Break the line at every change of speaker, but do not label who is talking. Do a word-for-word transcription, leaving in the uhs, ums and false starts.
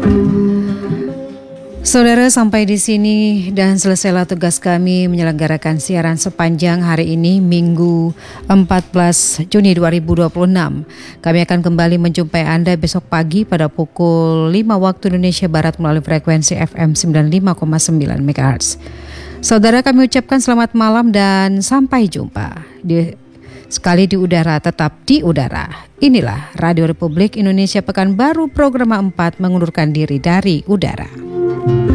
Saudara, sampai di sini dan selesailah tugas kami menyelenggarakan siaran sepanjang hari ini, Minggu empat belas Juni dua ribu dua puluh enam. Kami akan kembali menjumpai Anda besok pagi pada pukul lima waktu Indonesia Barat melalui frekuensi F M sembilan puluh lima koma sembilan megahertz. Saudara, kami ucapkan selamat malam dan sampai jumpa. Di, sekali di udara, tetap di udara. Inilah Radio Republik Indonesia Pekanbaru, program empat mengundurkan diri dari udara.